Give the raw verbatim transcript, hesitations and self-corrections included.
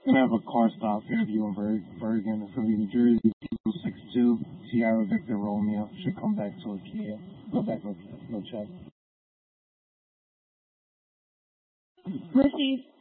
gonna have a car stop Fairview and Berg, Bergen. It's gonna be New Jersey two six two Sierra Victor Romeo. Should come back to a Kia. Go back no no check. Receive.